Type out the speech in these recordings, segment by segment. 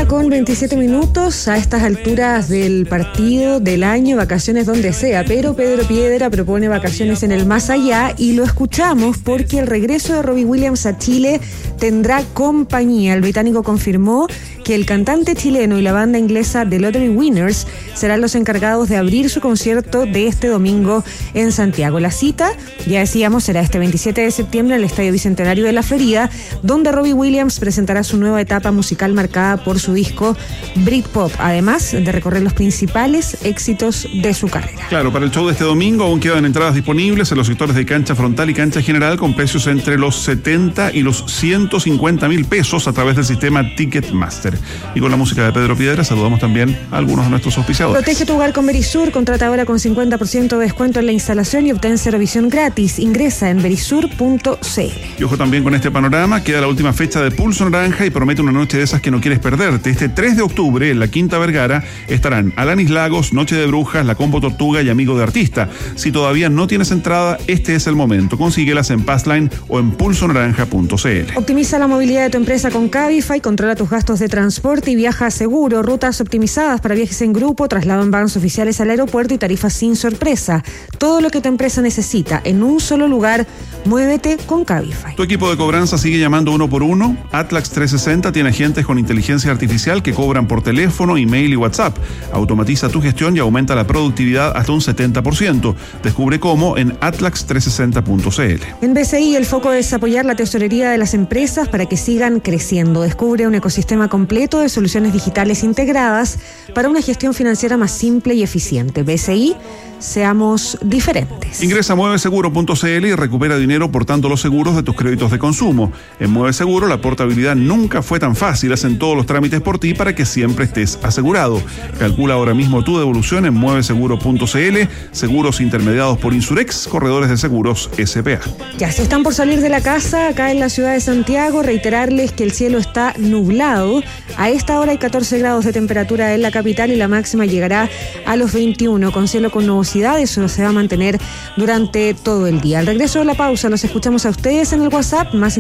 7:27 a estas alturas del partido, del año, vacaciones donde sea, pero Pedro Piedra propone vacaciones en el más allá y lo escuchamos porque el regreso de Robbie Williams a Chile tendrá compañía. El británico confirmó que el cantante chileno y la banda inglesa The Lottery Winners serán los encargados de abrir su concierto de este domingo en Santiago. La cita, ya decíamos, será este 27 de septiembre en el Estadio Bicentenario de la Florida, donde Robbie Williams presentará su nueva etapa musical marcada por su disco Britpop, además de recorrer los principales éxitos de su carrera. Claro, para el show de este domingo aún quedan entradas disponibles en los sectores de cancha frontal y cancha general con precios entre los 70 y los 150.000 pesos a través del sistema Ticketmaster. Y con la música de Pedro Piedra saludamos también a algunos de nuestros auspiciadores. Protege tu hogar con Verisur, contrata ahora con 50% de descuento en la instalación y obtén Cerovisión gratis. Ingresa en verisur.cl. Y ojo también con este panorama, queda la última fecha de Pulso Naranja y promete una noche de esas que no quieres perderte. Este 3 de octubre en la Quinta Vergara estarán Alanis Lagos, Noche de Brujas, La Combo Tortuga y Amigo de Artista. Si todavía no tienes entrada, este es el momento. Consíguelas en Passline o en pulsonaranja.cl. Optimiza la movilidad de tu empresa con Cabify, controla tus gastos de transporte y viaja seguro. Rutas optimizadas para viajes en grupo, traslado en vans oficiales al aeropuerto y tarifas sin sorpresa. Todo lo que tu empresa necesita en un solo lugar. Muévete con Cabify. Tu equipo de cobranza sigue llamando uno por uno. Atlax 360 tiene agentes con inteligencia artificial que cobran por teléfono, email y WhatsApp. Automatiza tu gestión y aumenta la productividad hasta un 70%. Descubre cómo en atlax360.cl. En BCI el foco es apoyar la tesorería de las empresas para que sigan creciendo. Descubre un ecosistema completo de soluciones digitales integradas para una gestión financiera más simple y eficiente. BCI, seamos diferentes. Ingresa a mueveseguro.cl y recupera dinero portando los seguros de tus créditos de consumo. En Mueveseguro la portabilidad nunca fue tan fácil. Hacen todos los trámites por ti para que siempre estés asegurado. Calcula ahora mismo tu devolución en mueveseguro.cl. Seguros intermediados por Insurex, corredores de seguros SPA. Ya se están por salir de la casa acá en la ciudad de Santiago. Reiterarles que el cielo está nublado. A esta hora hay 14 grados de temperatura en la capital y la máxima llegará a los 21 con cielo con nubosidad. Eso se va a mantener durante todo el día. Al regreso de la pausa los escuchamos a ustedes en el WhatsApp más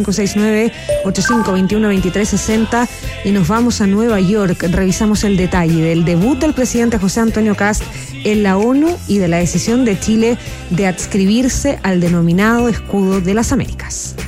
569-8521-2360 y nos vamos a Nueva York. Revisamos el detalle del debut del presidente José Antonio Kast en la ONU y de la decisión de Chile de adscribirse al denominado Escudo de las Américas.